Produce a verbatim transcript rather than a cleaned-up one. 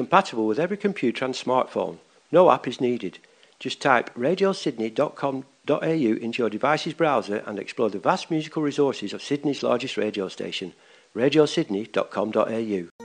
compatible with every computer and smartphone. No app is needed. Just type radio sydney dot com dot a u into your device's browser and explore the vast musical resources of Sydney's largest radio station, radio sydney dot com dot a u.